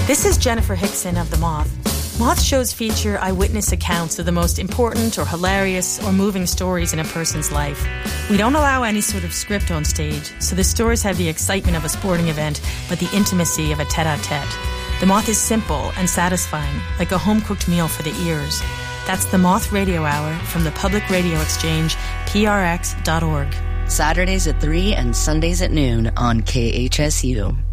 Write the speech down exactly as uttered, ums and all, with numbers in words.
This is Jennifer Hickson of The Moth. Moth shows feature eyewitness accounts of the most important or hilarious or moving stories in a person's life. We don't allow any sort of script on stage, so the stories have the excitement of a sporting event, but the intimacy of a tete-a-tete. The Moth is simple and satisfying, like a home-cooked meal for the ears. That's The Moth Radio Hour from the Public Radio Exchange, P R X dot org. Saturdays at three and Sundays at noon on K H S U.